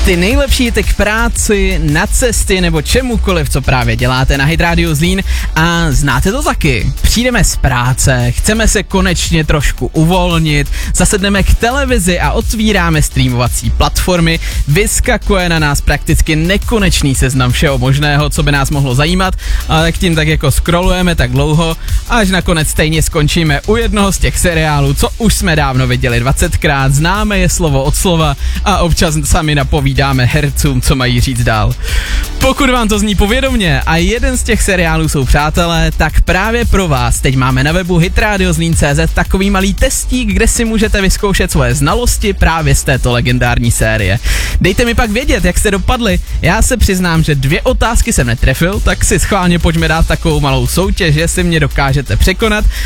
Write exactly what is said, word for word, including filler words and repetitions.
Ty nejlepší ty k práci, na cesty nebo čemukoliv, co právě děláte na Hit Radio Zlín a znáte to taky. Přijdeme z práce, chceme se konečně trošku uvolnit, zasedneme k televizi a otvíráme streamovací platformy, vyskakuje na nás prakticky nekonečný seznam všeho možného, co by nás mohlo zajímat, ale k tím tak jako scrollujeme tak dlouho, až nakonec stejně skončíme u jednoho z těch seriálů, co už jsme dávno viděli dvacetkrát, známe je slovo od slova a občas sami napovídáme dáme hercům, co mají říct dál. Pokud vám to zní povědomně a jeden z těch seriálů jsou Přátelé, tak právě pro vás teď máme na webu hitradiozlín tečka cé zet takový malý testík, kde si můžete vyzkoušet svoje znalosti právě z této legendární série. Dejte mi pak vědět, jak jste dopadli. Já se přiznám, že dvě otázky jsem netrefil, tak si schválně pojďme dát takovou malou soutěž, jestli mě dokážete překonat